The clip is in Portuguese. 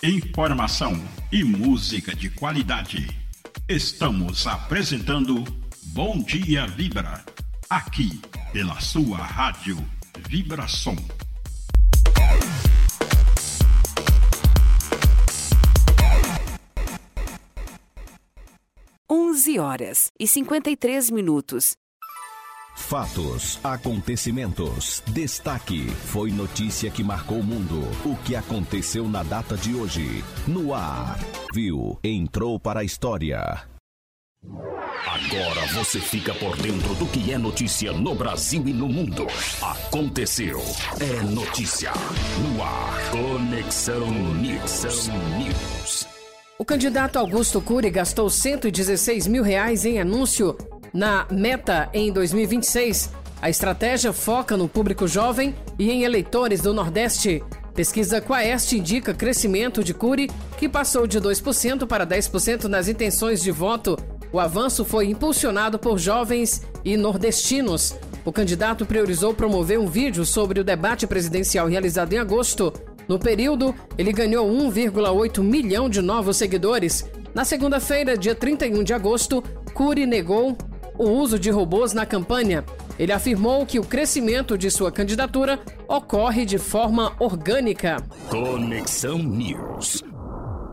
informação e música de qualidade. Estamos apresentando Bom Dia Vibra, aqui pela sua rádio Vibração. 11h53. Fatos, acontecimentos, destaque, foi notícia que marcou o mundo. O que aconteceu na data de hoje? No ar, viu, entrou para a história. Agora você fica por dentro do que é notícia no Brasil e no mundo. Aconteceu, é notícia. No ar, Conexão News. O candidato Augusto Cury gastou R$116 mil em anúncio na Meta em 2026. A estratégia foca no público jovem e em eleitores do Nordeste. Pesquisa Quaest indica crescimento de Cury, que passou de 2% para 10% nas intenções de voto. O avanço foi impulsionado por jovens e nordestinos. O candidato priorizou promover um vídeo sobre o debate presidencial realizado em agosto. No período, ele ganhou 1,8 milhão de novos seguidores. Na segunda-feira, dia 31 de agosto, Cury negou o uso de robôs na campanha. Ele afirmou que o crescimento de sua candidatura ocorre de forma orgânica. Conexão News.